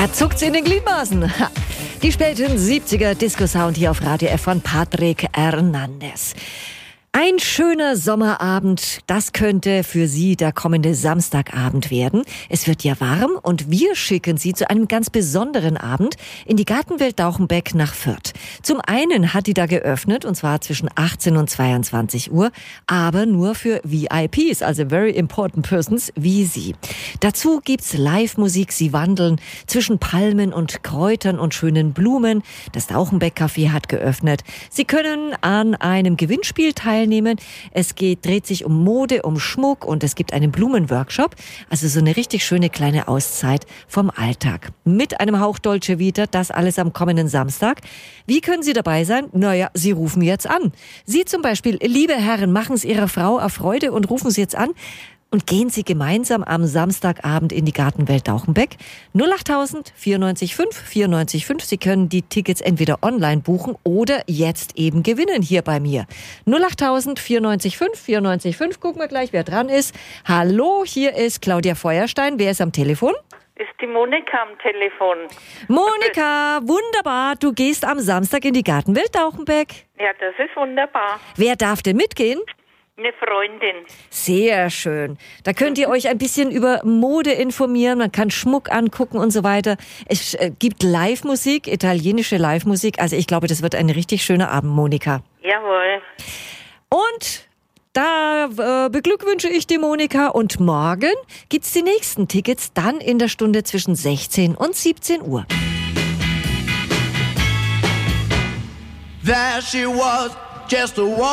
Da zuckt's in den Gliedmaßen. Ha. Die späten 70er Disco-Sound hier auf Radio F von Patrick Hernandez. Ein schöner Sommerabend, das könnte für Sie der kommende Samstagabend werden. Es wird ja warm und wir schicken Sie zu einem ganz besonderen Abend in die Gartenwelt Dauchenbeck nach Fürth. Zum einen hat die da geöffnet, und zwar zwischen 18 und 22 Uhr, aber nur für VIPs, also Very Important Persons wie Sie. Dazu gibt's Live-Musik, Sie wandeln zwischen Palmen und Kräutern und schönen Blumen. Das Dauchenbeck-Café hat geöffnet. Sie können an einem Gewinnspiel teilnehmen. Es dreht sich um Mode, um Schmuck und es gibt einen Blumenworkshop. Also so eine richtig schöne kleine Auszeit vom Alltag. Mit einem Hauch Dolce Vita, das alles am kommenden Samstag. Wie können Sie dabei sein? Naja, Sie rufen jetzt an. Sie zum Beispiel, liebe Herren, machen es Ihrer Frau eine Freude und rufen Sie jetzt an. Und gehen Sie gemeinsam am Samstagabend in die Gartenwelt Dauchenbeck. 08000 94 5 94 5. Sie können die Tickets entweder online buchen oder jetzt eben gewinnen hier bei mir. 08000 94 5 94 5. Gucken wir gleich, wer dran ist. Hallo, hier ist Claudia Feuerstein. Wer ist am Telefon? Ist die Monika am Telefon. Monika, wunderbar. Du gehst am Samstag in die Gartenwelt Dauchenbeck. Ja, das ist wunderbar. Wer darf denn mitgehen? Eine Freundin. Sehr schön. Da könnt ihr euch ein bisschen über Mode informieren. Man kann Schmuck angucken und so weiter. Es gibt Live-Musik, italienische Live-Musik. Also ich glaube, das wird ein richtig schöner Abend, Monika. Jawohl. Und da beglückwünsche ich die Monika. Und morgen gibt's die nächsten Tickets dann in der Stunde zwischen 16 und 17 Uhr. There she was, just a woman.